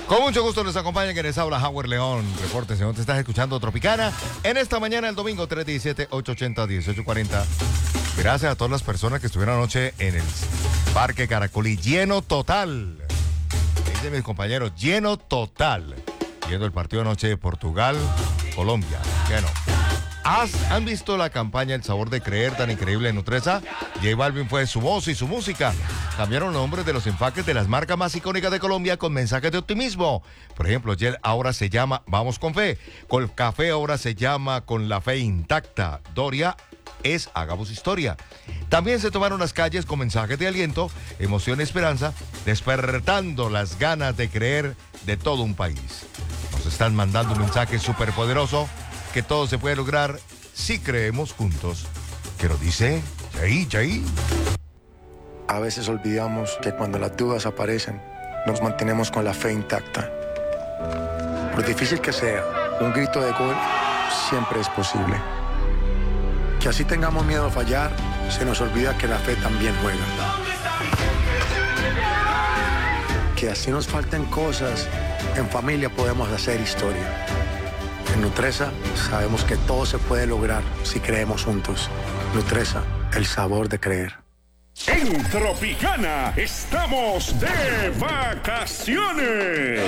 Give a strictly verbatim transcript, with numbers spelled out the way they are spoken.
Con mucho gusto nos acompaña quien les habla Howard León. Repórtense, ¿dónde estás escuchando Tropicana? En esta mañana, el domingo, tres diecisiete, ocho ochenta, dieciocho cuarenta. Gracias a todas las personas que estuvieron anoche en el Parque Caracolí. Lleno total. Dicen mis compañeros, lleno total. Viendo el partido anoche de Portugal, Colombia. Bueno. ¿Has, ¿Han visto la campaña El Sabor de Creer tan increíble en Nutresa? J Balvin fue su voz y su música. Cambiaron los nombres de los empaques de las marcas más icónicas de Colombia con mensajes de optimismo. Por ejemplo, Jet ahora se llama Vamos con Fe. Con Café ahora se llama Con la Fe Intacta. Doria es Hagamos Historia. También se tomaron las calles con mensajes de aliento, emoción y esperanza, despertando las ganas de creer de todo un país. Nos están mandando un mensaje súper poderoso que todo se puede lograr si creemos juntos. ¿Qué lo dice? Jay, Jay. A veces olvidamos que cuando las dudas aparecen, nos mantenemos con la fe intacta. Por difícil que sea, un grito de gol siempre es posible. Que así tengamos miedo a fallar, se nos olvida que la fe también juega. Que así nos falten cosas, en familia podemos hacer historia. En Nutresa sabemos que todo se puede lograr si creemos juntos. Nutresa, el sabor de creer. En Tropicana estamos de vacaciones.